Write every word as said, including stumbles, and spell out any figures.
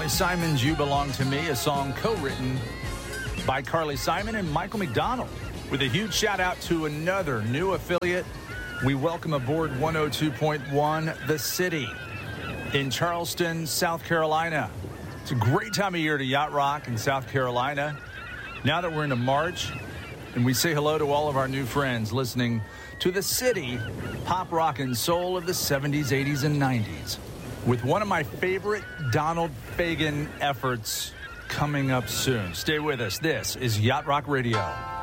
Carly Simon's You Belong to Me, a song co-written by Carly Simon and Michael McDonald. With a huge shout out to another new affiliate, we welcome aboard one oh two point one The City in Charleston, South Carolina. It's a great time of year to yacht rock in South Carolina. Now that we're into March, and we say hello to all of our new friends listening to The City, pop rock and soul of the seventies, eighties, and nineties. With one of my favorite Donald Fagen efforts coming up soon. Stay with us. This is Yacht Rock Radio.